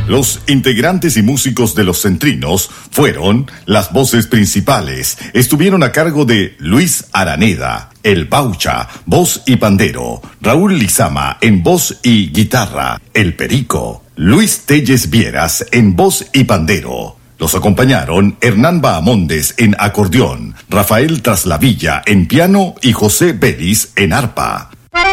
Los integrantes y músicos de Los Centrinos fueron las voces principales. Estuvieron a cargo de Luis Araneda, el Baucha, voz y pandero; Raúl Lizama en voz y guitarra; el Perico; Luis Telles Vieras en voz y pandero. Los acompañaron Hernán Bahamondes en acordeón, Rafael Traslavilla en piano y José Vélez en arpa.